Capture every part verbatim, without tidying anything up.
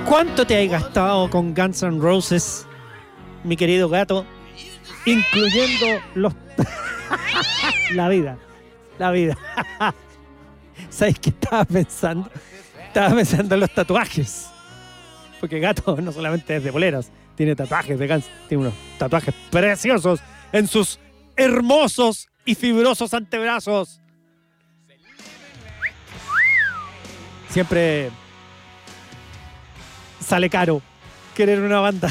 ¿Cuánto te has gastado con Guns N' Roses, mi querido gato? Incluyendo los... la vida. La vida. ¿Sabes qué estaba pensando? Estaba pensando en los tatuajes. Porque Gato no solamente es de boleras, tiene tatuajes de Guns. Tiene unos tatuajes preciosos en sus hermosos y fibrosos antebrazos. Siempre sale caro querer una banda.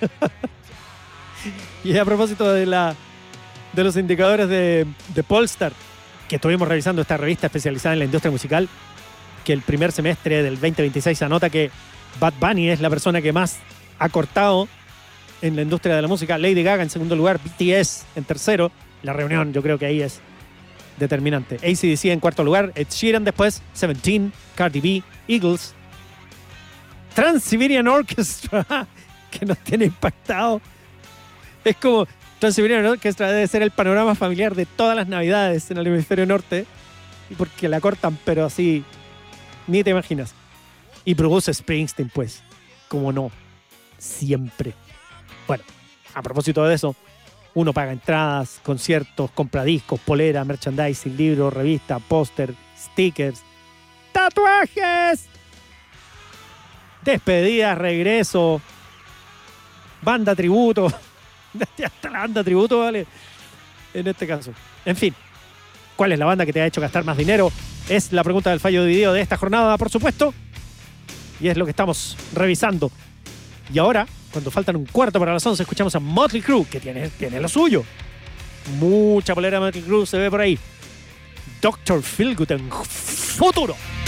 Y a propósito de la de los indicadores de, de Polestar, que estuvimos revisando esta revista especializada en la industria musical, que el primer semestre del veinte veintiséis anota que Bad Bunny es la persona que más ha cortado en la industria de la música, Lady Gaga en segundo lugar, B T S en tercero. La reunión yo creo que ahí es determinante. A C D C en cuarto lugar, Ed Sheeran después, Seventeen, Cardi B, Eagles, Trans-Siberian Orchestra, que nos tiene impactado. Es como Trans-Siberian Orchestra debe ser el panorama familiar de todas las navidades en el hemisferio norte, porque la cortan, pero así ni te imaginas. Y Bruce Springsteen, pues, como no, siempre. Bueno, a propósito de eso, uno paga entradas, conciertos, compra discos, polera, merchandising, libros, revistas, póster, stickers, tatuajes, despedidas, regreso, banda tributo. Hasta la banda tributo, ¿vale? En este caso. En fin, ¿cuál es la banda que te ha hecho gastar más dinero? Es la pregunta del fallo de video de esta jornada, por supuesto. Y es lo que estamos revisando. Y ahora, cuando faltan un cuarto para las once, escuchamos a Motley Crue, que tiene, tiene lo suyo. Mucha polera de Motley Crue se ve por ahí. doctor Feelgood en futuro.